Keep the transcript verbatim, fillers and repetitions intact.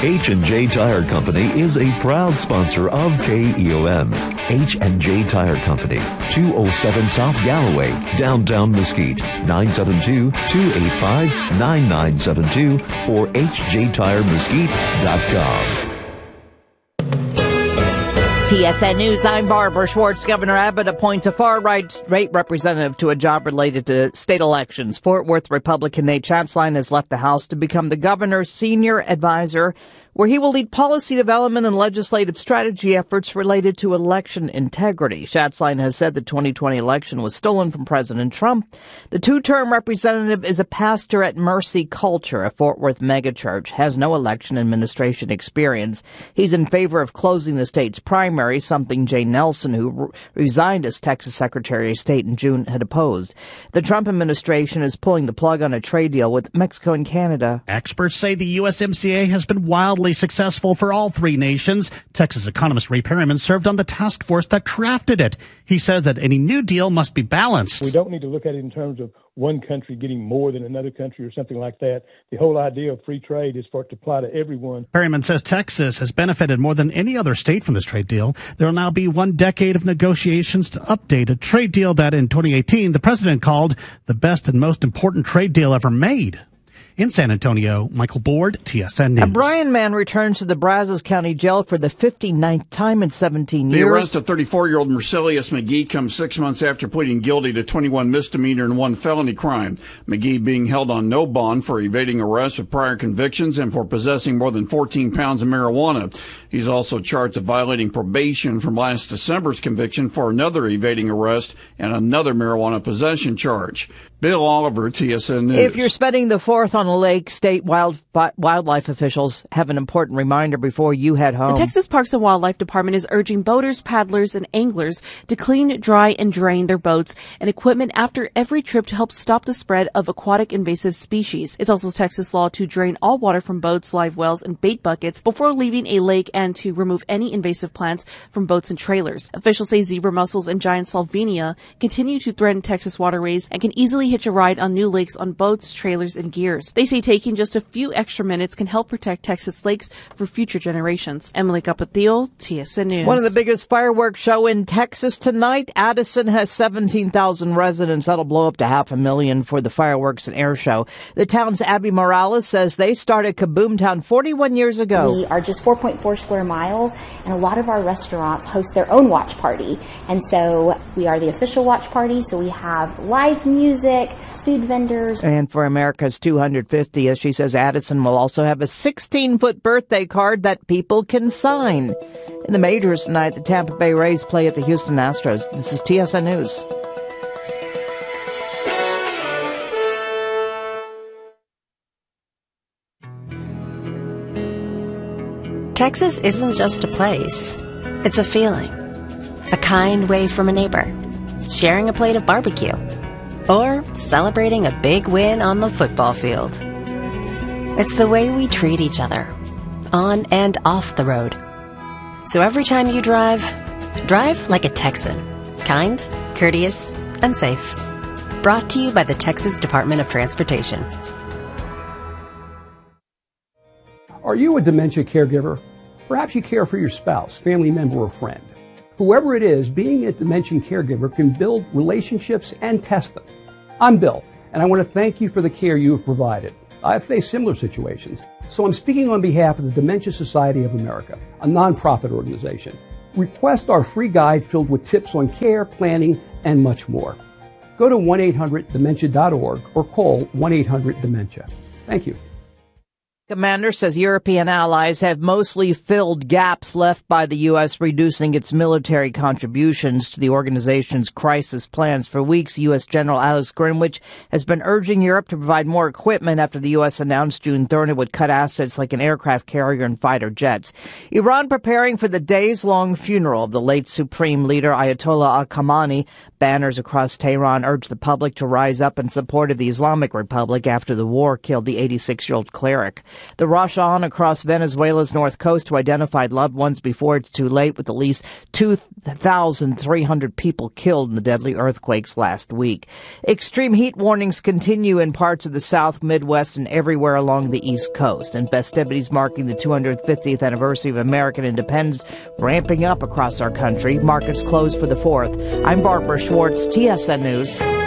H and J Tire Company is a proud sponsor of K E O M. H and J Tire Company, two oh seven South Galloway, downtown Mesquite, nine seven two, two eight five, nine nine seven two or h j tire mesquite dot com. T S N News, I'm Barbara Schwartz. Governor Abbott appoints a far-right state representative to a job related to state elections. Fort Worth Republican Nate Schatzline has left the House to become the governor's senior advisor, where he will lead policy development and legislative strategy efforts related to election integrity. Schatzline has said the twenty twenty election was stolen from President Trump. The two-term representative is a pastor at Mercy Culture, a Fort Worth megachurch, has no election administration experience. He's in favor of closing the state's primary, something Jay Nelson, who re- resigned as Texas Secretary of State in June, had opposed. The Trump administration is pulling the plug on a trade deal with Mexico and Canada. Experts say the U S M C A has been wildly successful for all three nations. Texas economist Ray Perryman served on the task force that crafted it. He says that any new deal must be balanced. We don't need to look at it in terms of one country getting more than another country or something like that. The whole idea of free trade is for it to apply to everyone. Perryman says Texas has benefited more than any other state from this trade deal. There will now be one decade of negotiations to update a trade deal that in twenty eighteen the president called the best and most important trade deal ever made. In San Antonio, Michael Board, T S N News. A Bryan man returns to the Brazos County Jail for the fifty-ninth time in seventeen years. The arrest of thirty-four-year-old Mercelius McGee comes six months after pleading guilty to twenty-one misdemeanor and one felony crime. McGee being held on no bond for evading arrest of prior convictions and for possessing more than fourteen pounds of marijuana. He's also charged of violating probation from last December's conviction for another evading arrest and another marijuana possession charge. Bill Oliver, T S N News. If you're spending the fourth on a lake, state wild, wildlife officials have an important reminder before you head home. The Texas Parks and Wildlife Department is urging boaters, paddlers, and anglers to clean, dry, and drain their boats and equipment after every trip to help stop the spread of aquatic invasive species. It's also Texas law to drain all water from boats, live wells, and bait buckets before leaving a lake and to remove any invasive plants from boats and trailers. Officials say zebra mussels and giant salvinia continue to threaten Texas waterways and can easily hitch a ride on new lakes on boats, trailers, and gears. They say taking just a few extra minutes can help protect Texas lakes for future generations. Emily Capatio, T S N News. One of the biggest fireworks show in Texas tonight. Addison has seventeen thousand residents. That'll blow up to half a million for the fireworks and air show. The town's Abby Morales says they started Kaboom Town forty-one years ago. We are just four point four square miles, and a lot of our restaurants host their own watch party. And so we are the official watch party, so we have live music, food vendors. And for America's two hundred fiftieth, she says Addison will also have a sixteen-foot birthday card that people can sign. In the majors tonight, the Tampa Bay Rays play at the Houston Astros. This is T S N News. Texas isn't just a place. It's a feeling. A kind wave from a neighbor. Sharing a plate of barbecue. Or celebrating a big win on the football field. It's the way we treat each other, on and off the road. So every time you drive, drive like a Texan. Kind, courteous, and safe. Brought to you by the Texas Department of Transportation. Are you a dementia caregiver? Perhaps you care for your spouse, family member, or friend. Whoever it is, being a dementia caregiver can build relationships and test them. I'm Bill, and I want to thank you for the care you have provided. I've faced similar situations, so I'm speaking on behalf of the Dementia Society of America, a nonprofit organization. Request our free guide filled with tips on care, planning, and much more. Go to one eight hundred dementia dot org or call one eight hundred dementia. Thank you. Commander says European allies have mostly filled gaps left by the U S reducing its military contributions to the organization's crisis plans. For weeks, U S General Alice Greenwich has been urging Europe to provide more equipment after the U S announced June third it would cut assets like an aircraft carrier and fighter jets. Iran preparing for the days-long funeral of the late Supreme Leader Ayatollah Ali Khamenei. Banners across Tehran urge the public to rise up in support of the Islamic Republic after the war killed the eighty-six-year-old cleric. The rush on across Venezuela's north coast to identify loved ones before it's too late, with at least two thousand three hundred people killed in the deadly earthquakes last week. Extreme heat warnings continue in parts of the South, Midwest, and everywhere along the East Coast. And festivities marking the two hundred fiftieth anniversary of American independence ramping up across our country. Markets closed for the fourth. I'm Barbara Schwartz, T S N News.